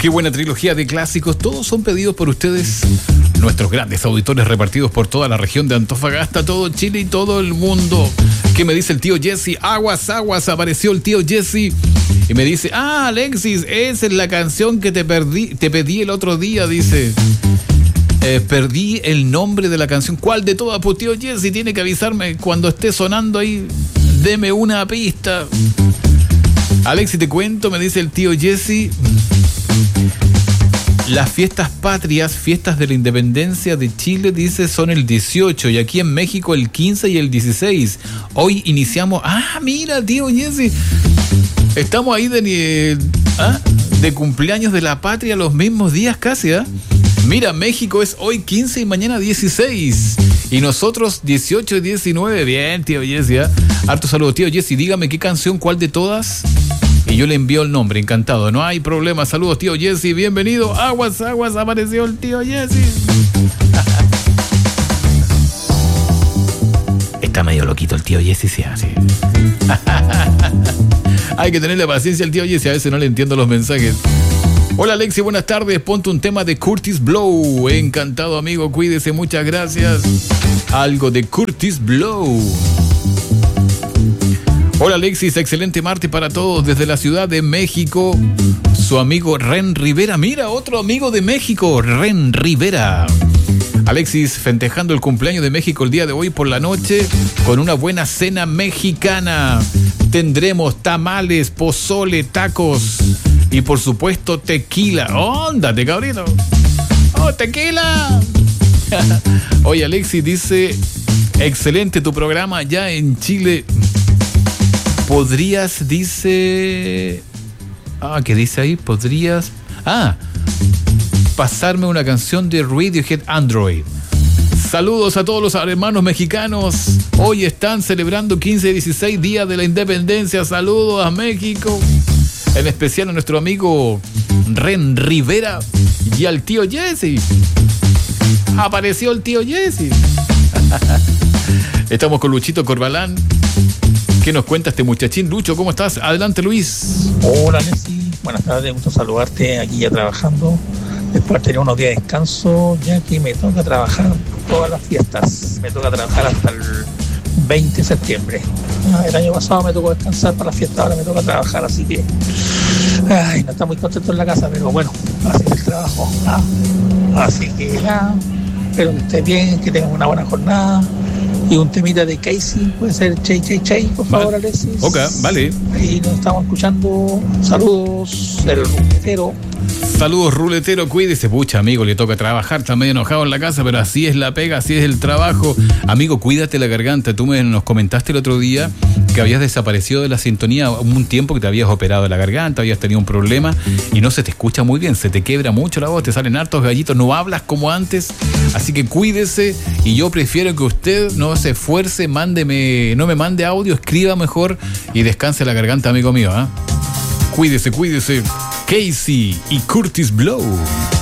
Qué buena trilogía de clásicos. Todos son pedidos por ustedes, nuestros grandes auditores repartidos por toda la región de Antofagasta, todo Chile y todo el mundo. ¿Qué me dice el tío Jesse? Aguas, apareció el tío Jesse y me dice: ah, Alexis, esa es la canción que te pedí el otro día, dice. Perdí el nombre de la canción. ¿Cuál de todas? Pues tío Jesse tiene que avisarme cuando esté sonando ahí. Deme una pista. Alexis, te cuento, me dice el tío Jesse. Las fiestas patrias, fiestas de la independencia de Chile, dice, son el 18 y aquí en México el 15 y el 16. Hoy iniciamos... Ah, mira, tío Jesse. Estamos ahí de cumpleaños de la patria los mismos días casi, ¿eh? Mira, México es hoy 15 y mañana 16. Y nosotros 18 y 19. Bien, tío Jesse, ¿eh? Harto saludo, tío Jesse. Dígame qué canción, cuál de todas. Y yo le envío el nombre, encantado. No hay problema. Saludos, tío Jesse. Bienvenido. Aguas, apareció el tío Jesse. Está medio loquito el tío Jesse, sí, así. Hay que tenerle paciencia al tío Jesse. A veces no le entiendo los mensajes. Hola Alexi, buenas tardes, ponte un tema de Curtis Blow. Encantado amigo, cuídese, muchas gracias. Algo de Curtis Blow. Hola Alexis, excelente martes para todos desde la Ciudad de México. Su amigo Ren Rivera, mira, otro amigo de México, Ren Rivera. Alexis, festejando el cumpleaños de México el día de hoy por la noche con una buena cena mexicana. Tendremos tamales, pozole, tacos y por supuesto tequila. ¡Óndate, cabrito! ¡Oh, tequila! Oye, Alexis dice, excelente tu programa allá en Chile. ¿Podrías, dice... ¿qué dice ahí? ¿Podrías... pasarme una canción de Radiohead Android? Saludos a todos los hermanos mexicanos. Hoy están celebrando 15 y 16 días de la independencia. Saludos a México. En especial a nuestro amigo Ren Rivera y al tío Jesse. Apareció el tío Jesse. Estamos con Luchito Corbalán. ¿Qué nos cuenta este muchachín? Lucho, ¿cómo estás? Adelante, Luis. Hola, Nessi. Buenas tardes, gusto saludarte aquí ya trabajando. Después de tener unos días de descanso, ya que me toca trabajar todas las fiestas. Me toca trabajar hasta el 20 de septiembre. El año pasado me tocó descansar para la fiesta, ahora me toca trabajar, así que... no está muy contento en la casa, pero bueno, así es el trabajo. Así que espero que estés bien, que tengas una buena jornada. Y un temita de Casey, puede ser Chay, por favor, Alexis. Ok, vale. Ahí nos estamos escuchando. Saludos del ruletero. Saludos, ruletero, cuídese. Pucha, amigo, le toca trabajar, está medio enojado en la casa, pero así es la pega, así es el trabajo. Amigo, cuídate la garganta. Tú nos comentaste el otro día que habías desaparecido de la sintonía un tiempo, que te habías operado la garganta, habías tenido un problema y no se te escucha muy bien, se te quiebra mucho la voz, te salen hartos gallitos, no hablas como antes, así que cuídese. Y yo prefiero que usted no se esfuerce, no me mande audio, escriba mejor y descanse la garganta, amigo mío, ¿eh? Cuídese. Casey y Curtis Blow.